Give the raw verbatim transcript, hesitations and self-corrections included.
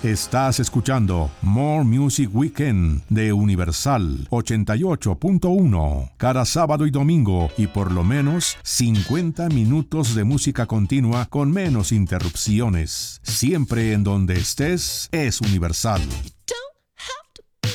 Estás escuchando More Music Weekend de Universal ochenta y ocho punto uno. Cada sábado y domingo y por lo menos cincuenta minutos de música continua con menos interrupciones. Siempre en donde estés es Universal.